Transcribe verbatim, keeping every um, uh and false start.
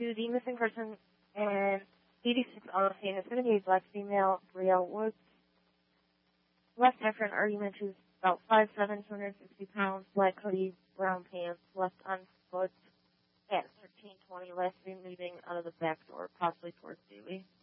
to the missing person and eighty-six on the scene. It's going to be a black female, Brielle Woods. Left after an argument, she's about five seven, two hundred sixty pounds, black hoodie, brown pants, left on foot at thirteen twenty, last seen leaving out of the back door, possibly towards Dewey.